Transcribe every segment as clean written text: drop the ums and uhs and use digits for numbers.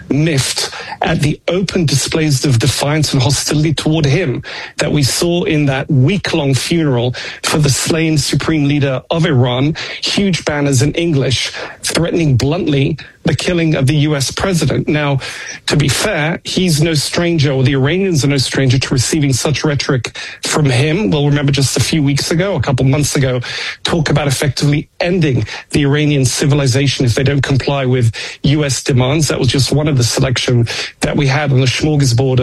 miffed at the open displays of defiance and hostility toward him that we saw in that week-long funeral for the slain supreme leader of Iran, huge banners in English threatening bluntly the killing of the U.S. president. Now, to be fair, he's no stranger, or the Iranians are no stranger to receiving such rhetoric from him. We'll remember just a few weeks ago, a couple months ago, talk about effectively ending the Iranian civilization if they don't comply with U.S. demands. That was just one of the selection that we had on the smorgasbord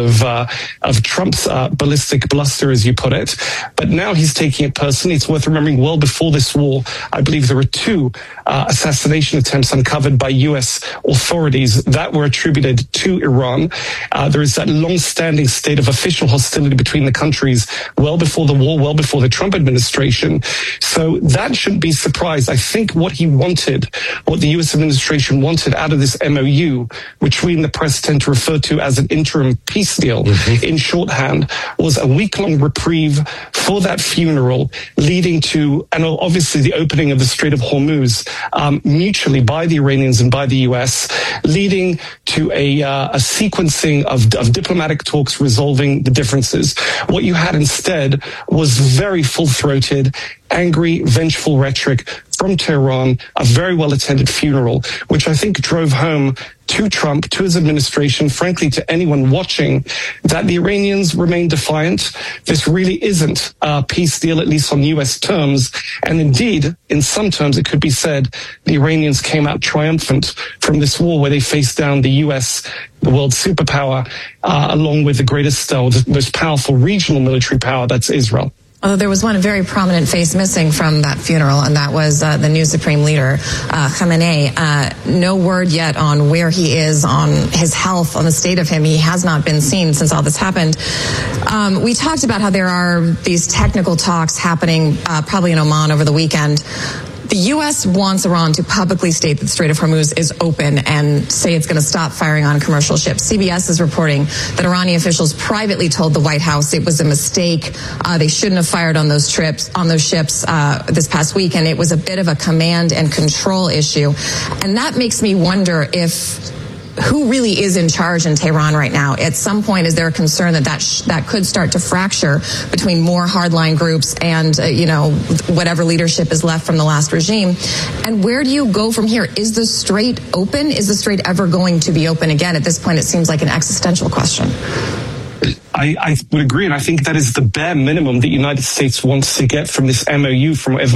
of Trump's ballistic bluster, as you put it. But now he's taking it personally. It's worth remembering, well before this war, I believe there were two assassination attempts uncovered by U.S. authorities that were attributed to Iran. There is that long-standing state of official hostility between the countries well before the war, well before the Trump administration. So that shouldn't be surprised. I think what he wanted, what the U.S. administration wanted out of this MOU, which we in the press tend to refer to as an interim peace deal in shorthand, was a week-long reprieve for that funeral, leading to, and obviously the opening of the Strait of Hormuz mutually by the Iranians and by the U.S., leading to a sequencing of diplomatic talks resolving the differences. What you had instead was very full-throated, angry, vengeful rhetoric from Tehran, a very well-attended funeral, which I think drove home to Trump, to his administration, frankly, to anyone watching, that the Iranians remain defiant. This really isn't a peace deal, at least on U.S. terms. And indeed, in some terms, it could be said the Iranians came out triumphant from this war where they faced down the U.S., the world superpower, along with the greatest, the most powerful regional military power, that's Israel. Although there was one very prominent face missing from that funeral, and that was the new supreme leader, Khamenei. No word yet on where he is, on his health, on the state of him. He has not been seen since all this happened. We talked about how there are these technical talks happening probably in Oman over the weekend. The U.S. wants Iran to publicly state that the Strait of Hormuz is open and say it's going to stop firing on commercial ships. CBS is reporting that Iranian officials privately told the White House it was a mistake. They shouldn't have fired on those ships this past week, and it was a bit of a command and control issue. And that makes me wonder who really is in charge in Tehran right now. At some point, is there a concern that could start to fracture between more hardline groups and, whatever leadership is left from the last regime? And where do you go from here? Is the strait open? Is the strait ever going to be open again? At this point, it seems like an existential question. I would agree, and I think that is the bare minimum the United States wants to get from this MOU.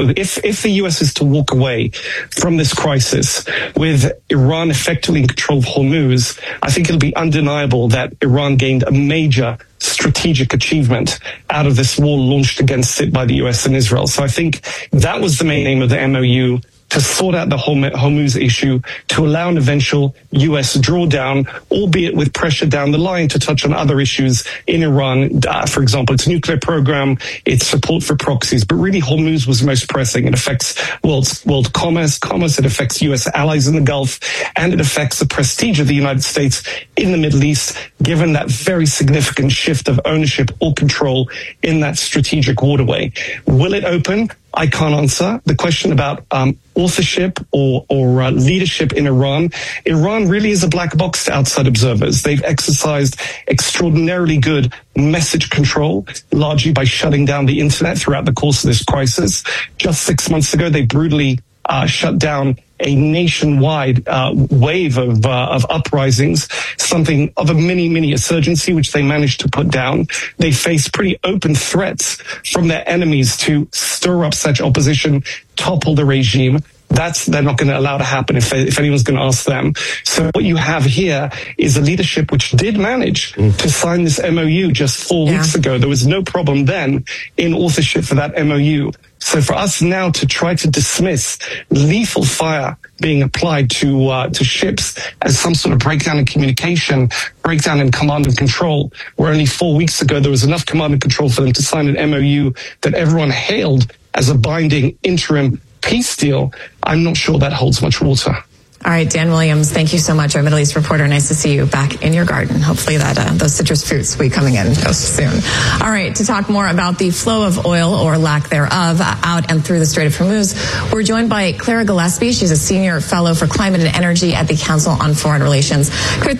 If the U.S. is to walk away from this crisis with Iran effectively in control of Hormuz, I think it'll be undeniable that Iran gained a major strategic achievement out of this war launched against it by the U.S. and Israel. So I think that was the main aim of the MOU, to sort out the Hormuz issue, to allow an eventual U.S. drawdown, albeit with pressure down the line to touch on other issues in Iran. For example, its nuclear program, its support for proxies. But really, Hormuz was most pressing. It affects world commerce. It affects U.S. allies in the Gulf, and it affects the prestige of the United States in the Middle East, given that very significant shift of ownership or control in that strategic waterway. Will it open? I can't answer. The question about authorship or leadership in Iran. Iran really is a black box to outside observers. They've exercised extraordinarily good message control, largely by shutting down the internet throughout the course of this crisis. Just 6 months ago, they brutally shut down a nationwide wave of uprisings, something of a mini insurgency, which they managed to put down. They face pretty open threats from their enemies to stir up such opposition, topple the regime. They're not going to allow to happen if anyone's going to ask them. So what you have here is a leadership which did manage to sign this MOU just 4 weeks ago. There was no problem then in authorship for that MOU. So for us now to try to dismiss lethal fire being applied to ships as some sort of breakdown in communication, breakdown in command and control, where only 4 weeks ago there was enough command and control for them to sign an MOU that everyone hailed as a binding interim peace deal, I'm not sure that holds much water. All right, Dan Williams, thank you so much, our Middle East reporter. Nice to see you back in your garden. Hopefully that those citrus fruits will be coming in soon. All right, to talk more about the flow of oil or lack thereof out and through the Strait of Hormuz, we're joined by Clara Gillespie. She's a senior fellow for climate and energy at the Council on Foreign Relations.